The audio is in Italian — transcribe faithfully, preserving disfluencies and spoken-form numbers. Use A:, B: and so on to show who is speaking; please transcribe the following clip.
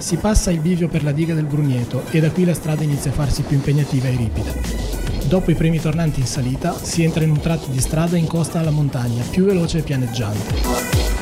A: Si passa il bivio per la diga del Grugneto e da qui la strada inizia a farsi più impegnativa e ripida. Dopo i primi tornanti in salita, si entra in un tratto di strada in costa alla montagna, più veloce e pianeggiante.